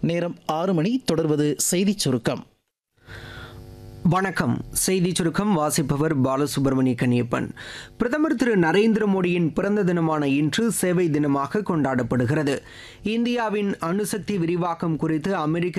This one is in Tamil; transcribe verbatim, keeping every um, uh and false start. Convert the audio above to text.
நேரம் ஆறு மணி. தொடர்வது செய்திச் சுருக்கம். வணக்கம். செய்தி சுருக்கம் வாசிப்பவர் பாலசுப்ரமணிய கன்னியப்பன். பிரதமர் திரு நரேந்திர மோடியின் பிறந்த தினமான இன்று சேவை தினமாக கொண்டாடப்படுகிறது. இந்தியாவின் அணுசக்தி விரிவாக்கம் குறித்து அமெரிக்க